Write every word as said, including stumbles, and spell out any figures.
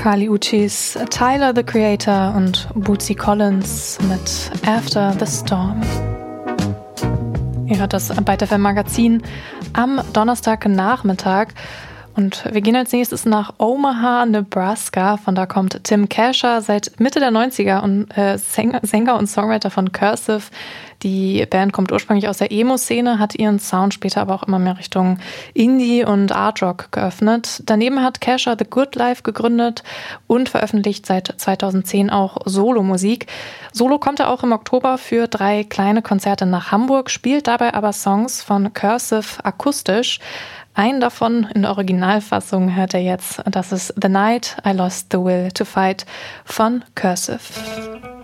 Kali Uchis Tyler, the Creator und Bootsy Collins mit After the Storm. Ihr hört das Byte F M Magazin am Donnerstagnachmittag. Und wir gehen als nächstes nach Omaha, Nebraska. Von da kommt Tim Kasher, seit Mitte der neunziger und äh, Sänger, Sänger und Songwriter von Cursive. Die Band kommt ursprünglich aus der Emo-Szene, hat ihren Sound später aber auch immer mehr Richtung Indie und Art Rock geöffnet. Daneben hat Kasher The Good Life gegründet und veröffentlicht seit zweitausendzehn auch Solo-Musik. Solo kommt er auch im Oktober für drei kleine Konzerte nach Hamburg, spielt dabei aber Songs von Cursive akustisch. Einen davon in der Originalfassung hört er jetzt. Das ist The Night I Lost the Will to Fight von Cursive.